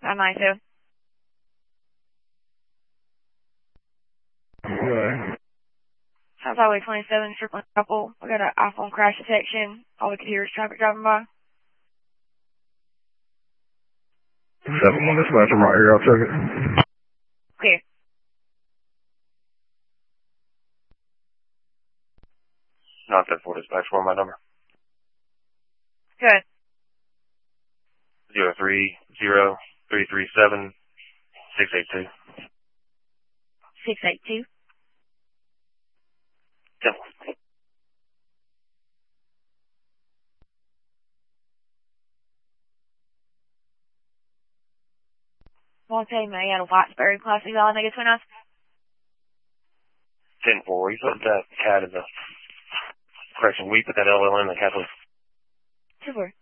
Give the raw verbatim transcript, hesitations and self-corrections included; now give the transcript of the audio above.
five nine seven. Okay. South Highway twenty-seven, Strickland Couple. We got an iPhone crash detection. All we could hear is traffic driving by. seven one dispatch, I'm right here, I'll check it. Okay. Not that four dispatch, for my number. Good. Zero three zero three three seven six eight two. six eight two. Simple. Monte May out of Whitesbury, Classic Valley, negative twenty-nine. ten four. You put that cat in the correction. We put that L L in the cat, please. Super.